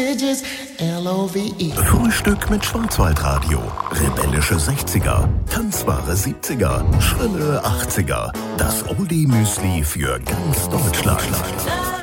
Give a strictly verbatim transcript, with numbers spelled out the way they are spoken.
L O V E. Frühstück mit Schwarzwaldradio. Rebellische sechziger, tanzbare siebziger, schrille achtziger. Das Oldie-Müsli für ganz Deutschland.